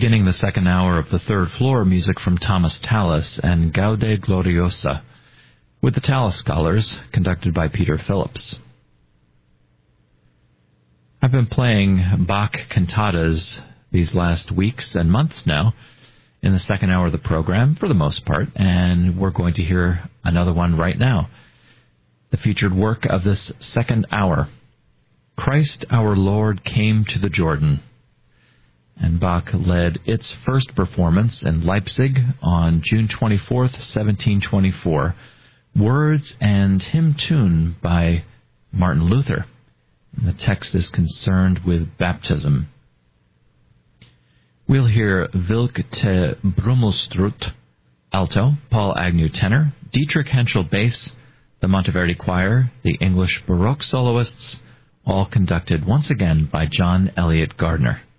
Beginning the second hour of the third floor, music from Thomas Tallis and Gaude Gloriosa, with the Tallis Scholars, conducted by Peter Phillips. I've been playing Bach cantatas these last weeks and months now in the second hour of the program, for the most part, and we're going to hear another one right now. The featured work of this second hour, Christ our Lord Came to the Jordan. And Bach led its first performance in Leipzig on June 24th, 1724. Words and hymn tune by Martin Luther. And the text is concerned with baptism. We'll hear Wilk te Brummelstrut, alto, Paul Agnew, tenor, Dietrich Henschel, bass, the Monteverdi Choir, the English Baroque soloists, all conducted once again by John Eliot Gardner.